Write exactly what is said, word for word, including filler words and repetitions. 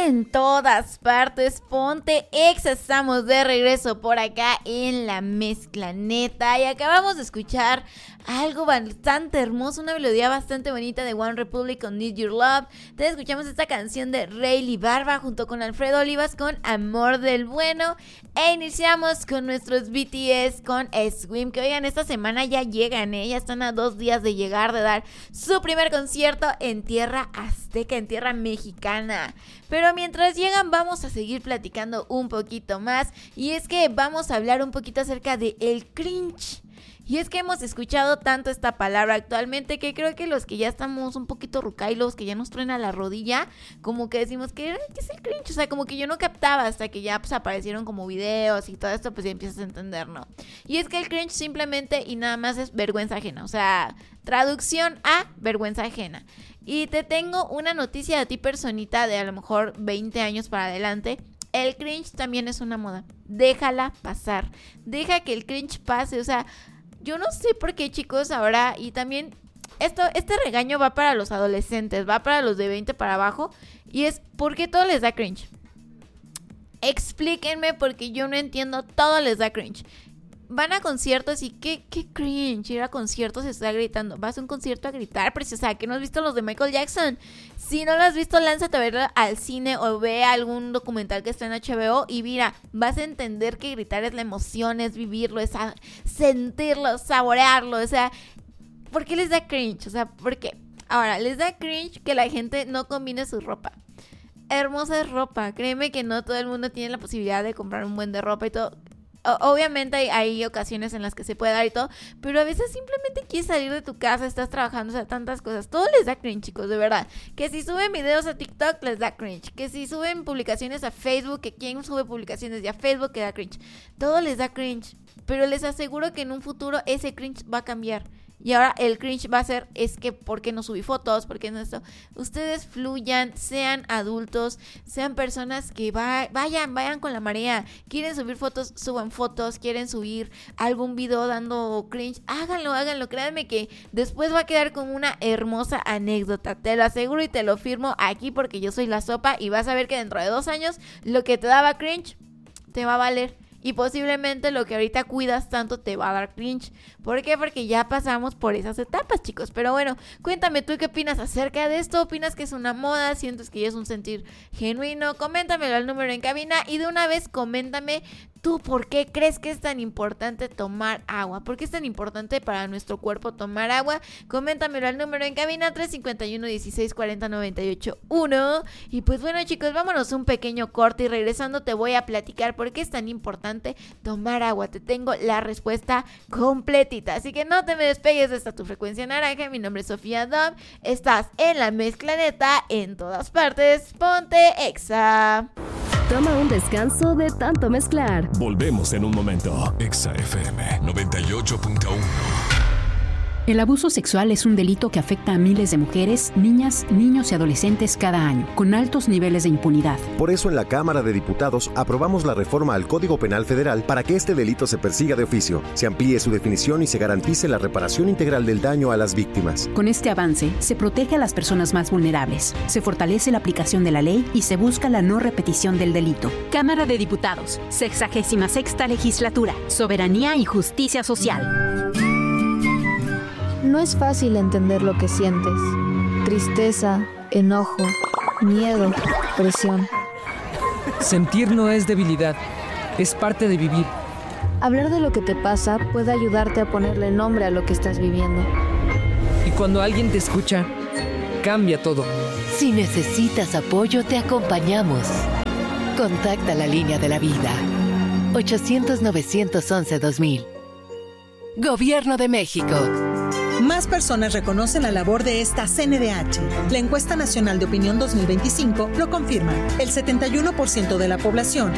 en todas partes, ponte Exa, estamos de regreso por acá en la mezcla neta y acabamos de escuchar algo bastante hermoso, una melodía bastante bonita de One Republic con Need Your Love. Te escuchamos esta canción de Rayleigh Barba junto con Alfredo Olivas con Amor del Bueno e iniciamos con nuestros B T S con Swim, que oigan, esta semana ya llegan, ¿eh? Ya están a dos días de llegar, de dar su primer concierto en tierra azteca, en tierra mexicana. Pero mientras llegan vamos a seguir platicando un poquito más y es que vamos a hablar un poquito acerca de el cringe. Y es que hemos escuchado tanto esta palabra actualmente que creo que los que ya estamos un poquito rucailos, que ya nos truena la rodilla, como que decimos, ¿qué, ¿qué es el cringe? O sea, como que yo no captaba hasta que ya pues aparecieron como videos y todo esto, pues ya empiezas a entender, ¿no? Y es que el cringe simplemente y nada más es vergüenza ajena, o sea, traducción a vergüenza ajena. Y te tengo una noticia de ti, personita, de a lo mejor veinte años para adelante. El cringe también es una moda. Déjala pasar. Deja que el cringe pase, o sea... Yo no sé por qué, chicos, ahora, y también esto, este regaño va para los adolescentes, va para los de veinte para abajo, y es, ¿por qué todo les da cringe? Explíquenme, porque yo no entiendo, todo les da cringe. Van a conciertos y qué, qué cringe ir a conciertos y estar gritando. Vas a un concierto a gritar, preciosa, que no has visto los de Michael Jackson. Si no lo has visto, lánzate a verlo al cine o ve algún documental que está en H B O y mira, vas a entender que gritar es la emoción, es vivirlo, es a sentirlo, saborearlo. O sea, ¿por qué les da cringe? O sea, ¿por qué? Ahora, les da cringe que la gente no combine su ropa. Hermosa es ropa, créeme que no todo el mundo tiene la posibilidad de comprar un buen de ropa y todo. Obviamente hay, hay ocasiones en las que se puede dar y todo, pero a veces simplemente quieres salir de tu casa, estás trabajando, o sea, tantas cosas. Todo les da cringe, chicos, de verdad. Que si suben videos a TikTok, les da cringe. Que si suben publicaciones a Facebook, que quien sube publicaciones de a Facebook, que da cringe. Todo les da cringe, pero les aseguro que en un futuro ese cringe va a cambiar. Y ahora el cringe va a ser, es que ¿por qué no subí fotos? ¿Por qué no esto? Ustedes fluyan, sean adultos, sean personas que va, vayan, vayan con la marea. Quieren subir fotos, suban fotos. Quieren subir algún video dando cringe, háganlo, háganlo. Créanme que después va a quedar como una hermosa anécdota. Te lo aseguro y te lo firmo aquí porque yo soy la sopa y vas a ver que dentro de dos años lo que te daba cringe te va a valer. Y posiblemente lo que ahorita cuidas tanto te va a dar cringe. ¿Por qué? Porque ya pasamos por esas etapas, chicos. Pero bueno, cuéntame tú qué opinas acerca de esto. ¿Opinas que es una moda? ¿Sientes que ya es un sentir genuino? Coméntamelo al número en cabina. Y de una vez coméntame tú por qué crees que es tan importante tomar agua. ¿Por qué es tan importante para nuestro cuerpo tomar agua? Coméntamelo al número en cabina tres cinco uno, dieciséis cuarenta, noventa y ocho uno. Y pues bueno, chicos, vámonos a un pequeño corte y regresando te voy a platicar por qué es tan importante tomar agua. Te tengo la respuesta completita, así que no te me despegues de esta tu frecuencia naranja. Mi nombre es Sofía Dom, estás en la mezcla neta, en todas partes, ponte Exa. Toma un descanso de tanto mezclar. Volvemos en un momento. Exa F M noventa y ocho punto uno. El abuso sexual es un delito que afecta a miles de mujeres, niñas, niños y adolescentes cada año, con altos niveles de impunidad. Por eso en la Cámara de Diputados aprobamos la reforma al Código Penal Federal para que este delito se persiga de oficio, se amplíe su definición y se garantice la reparación integral del daño a las víctimas. Con este avance, se protege a las personas más vulnerables, se fortalece la aplicación de la ley y se busca la no repetición del delito. Cámara de Diputados, sexagésima sexta legislatura, soberanía y justicia social. No es fácil entender lo que sientes. Tristeza, enojo, miedo, presión. Sentir no es debilidad, es parte de vivir. Hablar de lo que te pasa puede ayudarte a ponerle nombre a lo que estás viviendo. Y cuando alguien te escucha, cambia todo. Si necesitas apoyo, te acompañamos. Contacta la línea de la vida. ochocientos, novecientos once, dos mil. Gobierno de México. Más personas reconocen la labor de esta C N D H. La Encuesta Nacional de Opinión dos mil veinticinco lo confirma. El setenta y uno por ciento de la población